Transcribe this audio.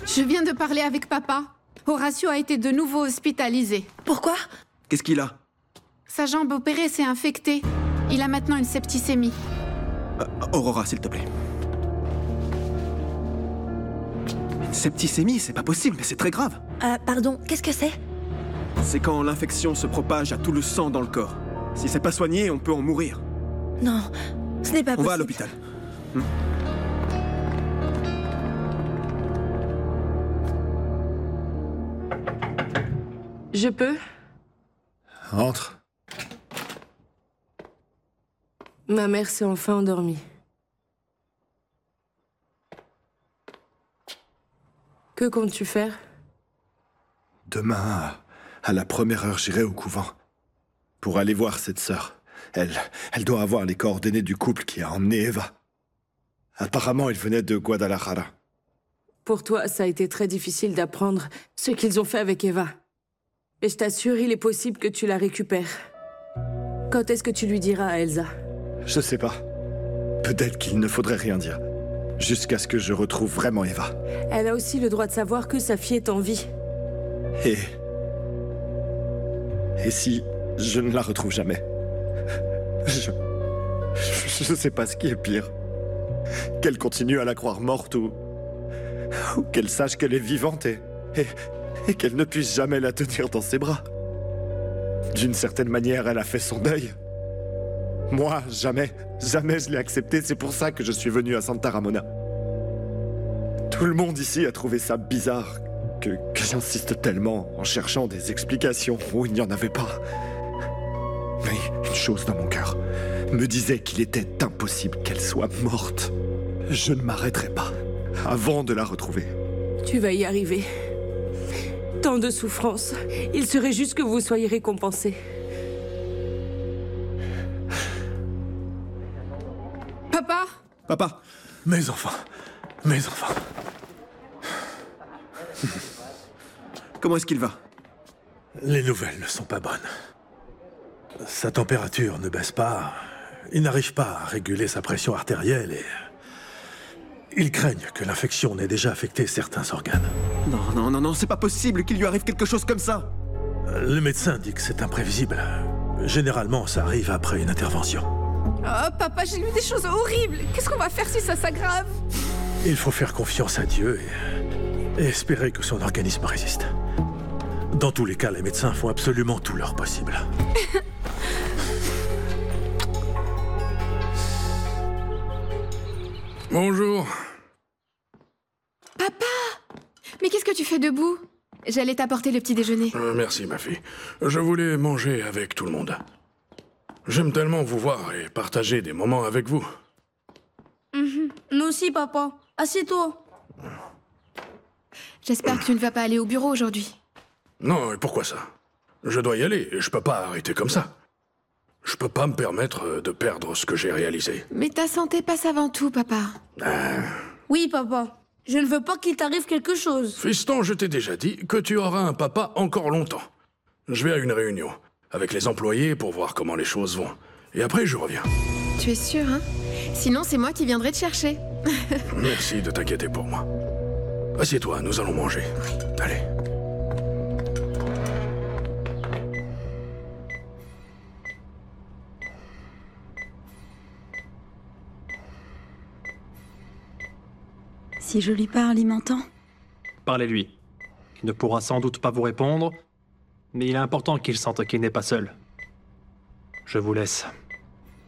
Je viens de parler avec papa. Horacio a été de nouveau hospitalisé. Pourquoi? Qu'est-ce qu'il a? Sa jambe opérée s'est infectée. Il a maintenant une septicémie. Aurora, s'il te plaît. Une septicémie, c'est pas possible, mais c'est très grave. Pardon, qu'est-ce que c'est? C'est quand l'infection se propage à tout le sang dans le corps. Si c'est pas soigné, on peut en mourir. Non, ce n'est pas On possible. va à l'hôpital. Je peux? Entre. Ma mère s'est enfin endormie. Que comptes-tu faire? Demain, à la première heure, j'irai au couvent. Pour aller voir cette sœur. Elle doit avoir les coordonnées du couple qui a emmené Eva. Apparemment, il venait de Guadalajara. Pour toi, ça a été très difficile d'apprendre ce qu'ils ont fait avec Eva. Et je t'assure, il est possible que tu la récupères. Quand est-ce que tu lui diras à Elsa? Je sais pas. Peut-être qu'il ne faudrait rien dire. Jusqu'à ce que je retrouve vraiment Eva. Elle a aussi le droit de savoir que sa fille est en vie. Et si je ne la retrouve jamais? Je sais pas ce qui est pire. Qu'elle continue à la croire morte ou qu'elle sache qu'elle est vivante et qu'elle ne puisse jamais la tenir dans ses bras. D'une certaine manière, elle a fait son deuil. Moi, jamais je l'ai accepté. C'est pour ça que je suis venu à Santa Ramona. Tout le monde ici a trouvé ça bizarre que j'insiste tellement en cherchant des explications où il n'y en avait pas. Mais une chose dans mon cœur me disait qu'il était impossible qu'elle soit morte. Je ne m'arrêterai pas avant de la retrouver. Tu vas y arriver. Tant de souffrance. Il serait juste que vous soyez récompensés. Papa! Papa! Mes enfants. Comment est-ce qu'il va? Les nouvelles ne sont pas bonnes. Sa température ne baisse pas. Il n'arrive pas à réguler sa pression artérielle et... Ils craignent que l'infection n'ait déjà affecté certains organes. Non, c'est pas possible qu'il lui arrive quelque chose comme ça! Le médecin dit que c'est imprévisible. Généralement, ça arrive après une intervention. Oh, papa, j'ai lu des choses horribles. Qu'est-ce qu'on va faire si ça s'aggrave? Il faut faire confiance à Dieu et espérer que son organisme résiste. Dans tous les cas, les médecins font absolument tout leur possible. Bonjour. Papa! Mais qu'est-ce que tu fais debout? J'allais t'apporter le petit déjeuner. Merci, ma fille. Je voulais manger avec tout le monde. J'aime tellement vous voir et partager des moments avec vous. Nous aussi, papa. Assieds-toi. J'espère que tu ne vas pas aller au bureau aujourd'hui. Non, et pourquoi ça? Je dois y aller et je peux pas arrêter comme ça. Je peux pas me permettre de perdre ce que j'ai réalisé. Mais ta santé passe avant tout, papa. Oui, papa. Je ne veux pas qu'il t'arrive quelque chose. Fiston, je t'ai déjà dit que tu auras un papa encore longtemps. Je vais à une réunion avec les employés pour voir comment les choses vont. Et après, je reviens. Tu es sûr, hein? Sinon, c'est moi qui viendrai te chercher. Merci de t'inquiéter pour moi. Assieds-toi, nous allons manger. Allez. Si je lui parle, il m'entend? Parlez-lui. Il ne pourra sans doute pas vous répondre, mais il est important qu'il sente qu'il n'est pas seul. Je vous laisse.